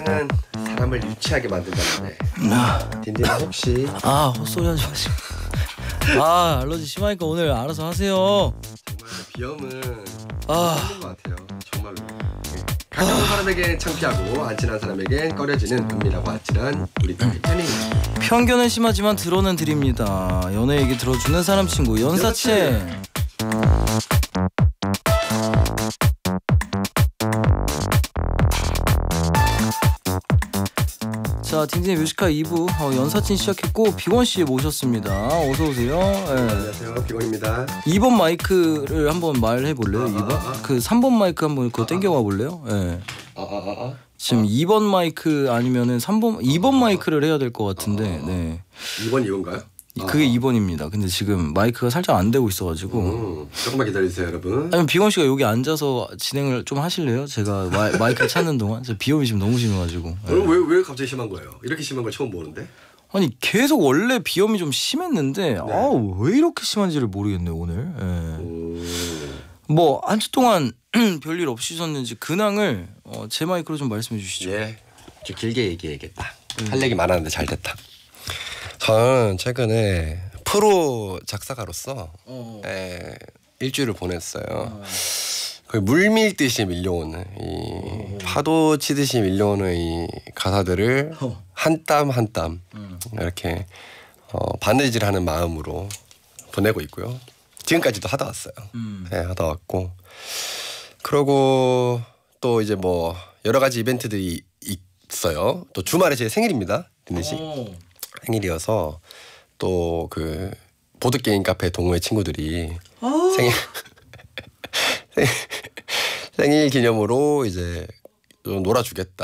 딘딘은 사람을 유치하게 만든다는데 딘딘은 혹시 헛소리 하지 마시고. 알러지 심하니까 오늘 알아서 하세요. 정말 비염은 힘든 것 같아요. 정말로. 가까운 사람에겐 창피하고 안 친한 사람에겐 꺼려지는 은밀하고 아찔한 우리 딸 현입니다. 편견은 심하지만 들어는 드립니다. 연애 얘기 들어주는 사람 친구 연사채. 자, 딘딘의 뮤지카 2부 연사친 시작했고 비건씨 모셨습니다. 어서오세요. 네. 안녕하세요, 비건입니다. 2번 마이크를 한번 말해볼래요? 2번? 그 3번 마이크 한번 그거 땡겨와 볼래요? 네. 지금 2번 마이크 아니면은 2번 마이크를 해야 될 것 같은데. 네. 2번 이건가요? 그게 2번입니다. 근데 지금 마이크가 살짝 안 되고 있어가지고 조금만 기다리세요, 여러분. 아니면 비건 씨가 여기 앉아서 진행을 좀 하실래요? 제가 마이크를 찾는 동안. 제 비염이 지금 너무 심해가지고. 왜 갑자기 심한 거예요? 이렇게 심한 걸 처음 보는데? 아니 계속 원래 비염이 좀 심했는데 왜 이렇게 심한지를 모르겠네요 오늘. 뭐 한 주 동안 별일 없으셨는지 근황을 제 마이크로 좀 말씀해 주시죠. 예, 좀 길게 얘기해야겠다. 할 얘기 많았는데 잘 됐다. 저는 최근에 프로 작사가로서 일주일을 보냈어요. 거의 물 밀듯이 밀려오는 이 파도 치듯이 밀려오는 이 가사들을 한 땀 한 땀 이렇게 바느질하는 마음으로 보내고 있고요. 지금까지도 하다 왔어요. 네, 하다 왔고 그러고 또 이제 뭐 여러 가지 이벤트들이 있어요. 또 주말에 제 생일입니다. 딘딘 씨. 생일이어서 또 그 보드게임 카페 동호회 친구들이 생일 기념으로 이제 좀 놀아주겠다.